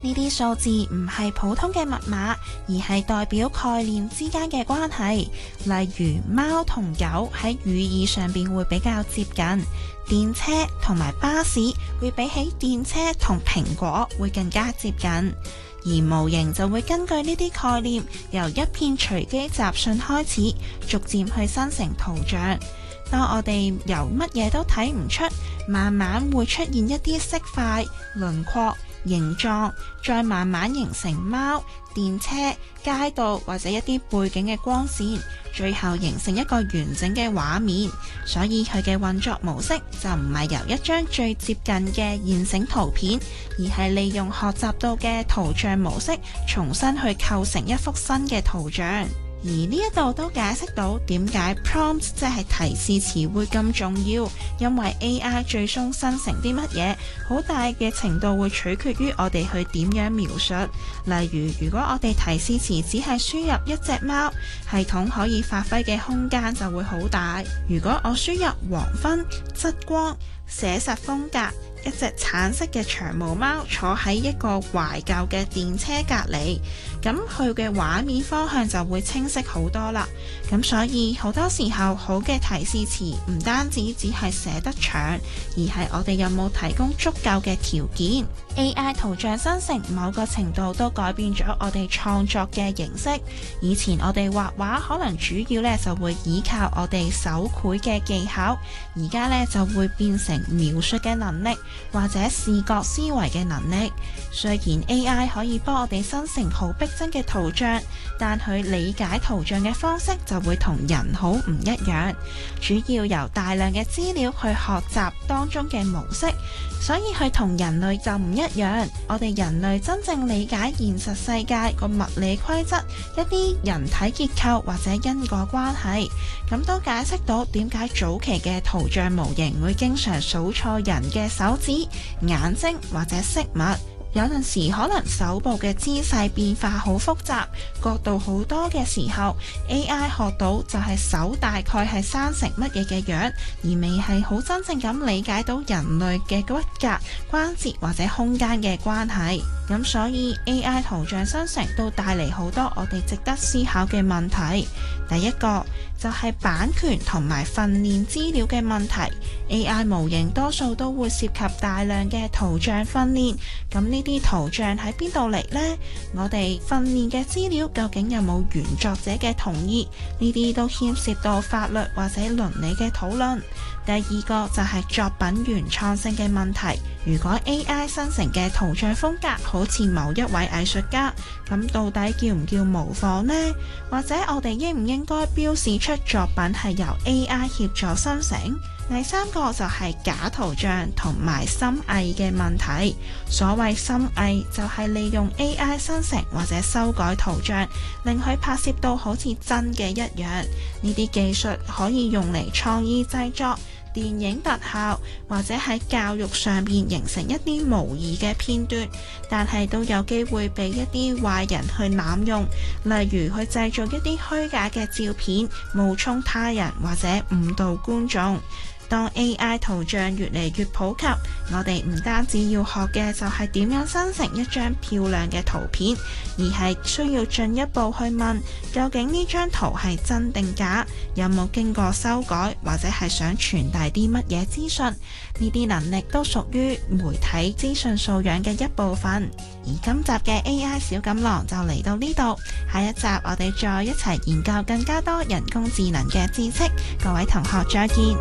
呢啲數字唔係普通嘅密碼，而係代表概念之間嘅關係。例如貓同狗喺語義上邊會比較接近，電車同埋巴士會比起電車同蘋果會更加接近。而模型就會根據呢啲概念，由一片隨機雜訊開始，逐漸去生成圖像。當我哋由乜嘢都睇唔出，慢慢會出現一啲色塊、輪廓、形狀，再慢慢形成貓、電車、街道或者一啲背景嘅光線，最後形成一個完整嘅畫面。所以佢嘅運作模式就唔係由一張最接近嘅現成圖片，而係利用學習到嘅圖像模式，重新去構成一幅新嘅圖像。而呢一度都解釋到點解 prompt 即係提示詞會咁重要，因為 AI 最終生成啲乜嘢，好大嘅程度會取決於我哋去點樣描述。例如，如果我哋提示詞只係輸入一隻貓，系統可以發揮嘅空間就會好大。如果我輸入黃昏、側光、寫實風格，一隻橙色嘅長毛貓坐喺一個懷舊嘅電車隔離，咁佢嘅畫面方向就會清晰好多啦。咁所以好多時候好嘅提示詞唔單止只係寫得長，而係我哋有冇提供足夠嘅條件。AI 圖像生成某個程度都改變咗我哋創作嘅形式。以前我哋畫畫可能主要呢就會依靠我哋手繪嘅技巧，而家呢就會變成描述嘅能力，或者視覺思維嘅能力。雖然 AI 可以幫我哋生成好逼真嘅圖像，但佢理解圖像嘅方式就會同人好唔一樣，主要由大量嘅資料去學習當中嘅模式，所以佢同人類就唔一樣。我哋人類真正理解現實世界個物理規則，一啲人體結構或者因果關係，咁都解釋到點解早期嘅圖像模型會經常數錯人嘅手指、眼睛或者飾物。有陣時可能手部嘅姿勢變化好複雜，角度好多嘅時候 AI 學到就係手大概係生成乜嘢嘅樣，而未係好真正咁理解到人類嘅骨骼、關節或者空間嘅關係。咁所以 AI 圖像生成都帶嚟好多我哋值得思考嘅問題。第一個就係版權同埋訓練資料嘅問題。 AI 模型多數都會涉及大量嘅圖像訓練，咁呢啲圖像喺邊度嚟呢？我哋訓練嘅資料究竟有冇原作者嘅同意？呢啲都牽涉到法律或者倫理嘅討論。第二個就係作品原創性嘅問題。如果 AI 生成嘅圖像風格好似某一位藝術家，咁到底叫唔叫模仿呢？或者我哋應唔應該標示出作品係由 AI 協助生成？第三個就係假圖像同埋深偽嘅問題。所謂深偽就係利用 AI 生成或者修改圖像，令佢拍攝到好似真嘅一樣。呢啲技術可以用嚟創意製作、電影特效，或者喺教育上邊形成一啲模擬嘅片段，但係都有機會被一啲壞人去濫用，例如去製造一啲虛假嘅照片，冒充他人或者誤導觀眾。當 AI 圖像越嚟越普及，我哋唔單止要學嘅就係點樣生成一張漂亮嘅圖片，而係需要進一步去問，究竟呢張圖係真定假，有冇經過修改，或者係想傳遞啲乜嘢資訊。呢啲能力都屬於媒體資訊素養嘅一部分。而今集嘅 AI 小錦囊就嚟到呢度，下一集我哋再一齊研究更加多人工智能嘅知識。各位同學再見。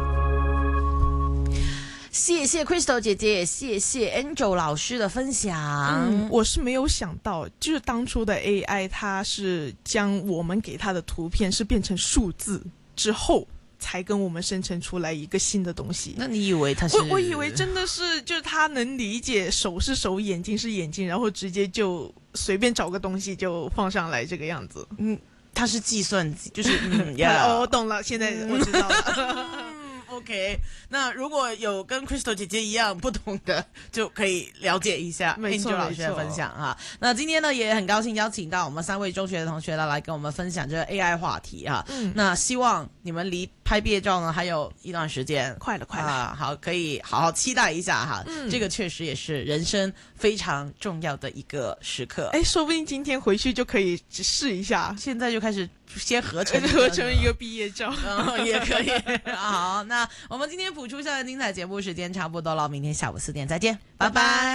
謝謝 Crystal 姐姐，謝謝 Angel 老師的分享。 我是沒有想到，就是當初的 AI，它是將我們給它的圖片是變成數字之後，才跟我們生成出來一個新的東西。 那你以為它是？ 我以為真的是，就是它能理解手是手，眼睛是眼睛，然後直接就隨便找個東西就放上來這個樣子。 它是計算機，就是我懂了，現在我知道了。 OK， 那如果有跟 Crystal 姐姐一样不同的，就可以了解一下没错 Angel 老师的分享啊。那今天呢，也很高兴邀请到我们3位中学的同学呢，来跟我们分享这个 AI 话题啊。那希望你们离拍毕业照呢还有一段时间， 快了啊，好，可以好好期待一下哈。这个确实也是人生非常重要的一个时刻。 说不定今天回去就可以试一下， 现在就开始先合成一个毕业照， 也可以。好，那我们今天谱出校园精彩节目时间差不多了，明天下午4点再见，拜拜。